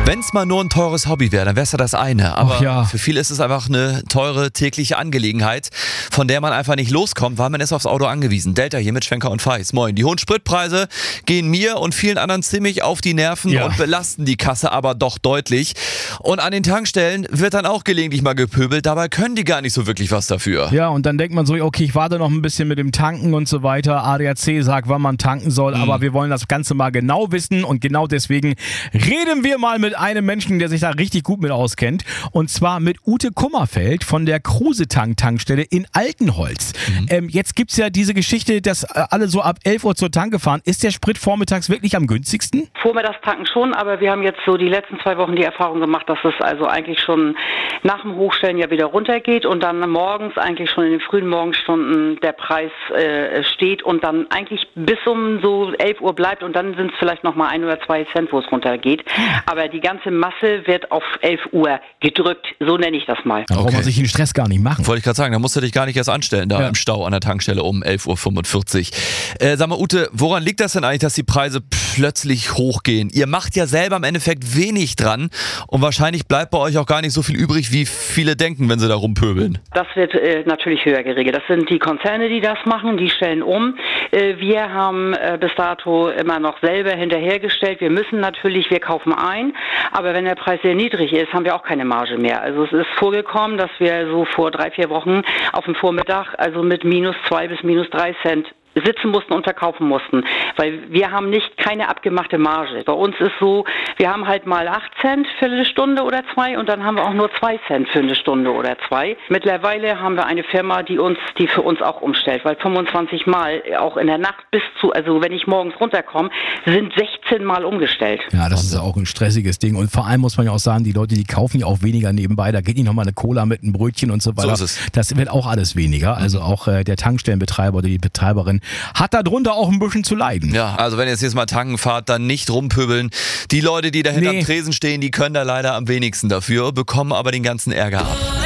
Wenn es mal nur ein teures Hobby wäre, dann wäre es ja das eine. Aber ja. für viele ist es einfach eine teure tägliche Angelegenheit, von der man einfach nicht loskommt, weil man ist aufs Auto angewiesen. Delta hier mit Schwenker und Feis. Moin. Die hohen Spritpreise gehen mir und vielen anderen ziemlich auf die Nerven und belasten die Kasse aber doch deutlich. Und an den Tankstellen wird dann auch gelegentlich mal gepöbelt. Dabei können die gar nicht so wirklich was dafür. Ja, und dann denkt man so, okay, ich warte noch ein bisschen mit dem Tanken und so weiter. ADAC sagt, wann man tanken soll, aber wir wollen das Ganze mal genau wissen und genau deswegen reden wir mal mit einem Menschen, der sich da richtig gut mit auskennt. Und zwar mit Ute Kummerfeld von der Kruse-Tankstelle in Altenholz. Jetzt gibt es ja diese Geschichte, dass alle so ab 11 Uhr zur Tanke fahren. Ist der Sprit vormittags wirklich am günstigsten? Vormittags tanken schon, aber wir haben jetzt so die letzten 2 Wochen die Erfahrung gemacht, dass es also eigentlich schon nach dem Hochstellen ja wieder runtergeht und dann morgens eigentlich schon in den frühen Morgenstunden der Preis steht und dann eigentlich bis um so 11 Uhr bleibt und dann sind es vielleicht nochmal 1 oder 2 Cent, wo es runtergeht. Aber die ganze Masse wird auf 11 Uhr gedrückt, so nenne ich das mal. Da braucht man sich den Stress gar nicht machen. Wollte ich gerade sagen, da musst du dich gar nicht erst anstellen, da im Stau an der Tankstelle um 11.45 Uhr. Sag mal, Ute, woran liegt das denn eigentlich, dass die Preise plötzlich hochgehen? Ihr macht ja selber im Endeffekt wenig dran und wahrscheinlich bleibt bei euch auch gar nicht so viel übrig, wie viele denken, wenn sie da rumpöbeln. Das wird natürlich höher geregelt. Das sind die Konzerne, die das machen, die stellen um. Wir haben bis dato immer noch selber hinterhergestellt. Wir müssen natürlich, wir kaufen ein, aber wenn der Preis sehr niedrig ist, haben wir auch keine Marge mehr. Also es ist vorgekommen, dass wir so vor 3-4 Wochen auf dem Vormittag also mit -2 bis -3 Cent sitzen mussten und verkaufen mussten, weil wir haben keine abgemachte Marge. Bei uns ist so, wir haben halt mal 8 Cent für eine Stunde oder 2 und dann haben wir auch nur 2 Cent für eine Stunde oder 2. Mittlerweile haben wir eine Firma, die für uns auch umstellt, weil 25 Mal auch in der Nacht also wenn ich morgens runterkomme, sind 16 Mal umgestellt. Ja, das ist auch ein stressiges Ding und vor allem muss man ja auch sagen, die Leute, die kaufen ja auch weniger nebenbei, da geht nicht nochmal eine Cola mit einem Brötchen und so weiter. So ist es. Das wird auch alles weniger, also auch der Tankstellenbetreiber oder die Betreiberin hat darunter auch ein bisschen zu leiden. Ja, also wenn ihr jetzt mal tanken fahrt, dann nicht rumpöbeln. Die Leute, die da hinterm Tresen stehen, die können da leider am wenigsten dafür, bekommen aber den ganzen Ärger ab.